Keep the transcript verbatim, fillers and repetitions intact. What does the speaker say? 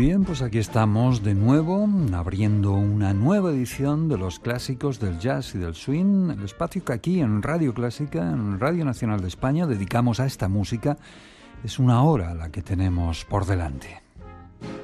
Bien, pues aquí estamos de nuevo, abriendo una nueva edición de los clásicos del jazz y del swing, el espacio que aquí en Radio Clásica, en Radio Nacional de España, dedicamos a esta música. Es una hora la que tenemos por delante.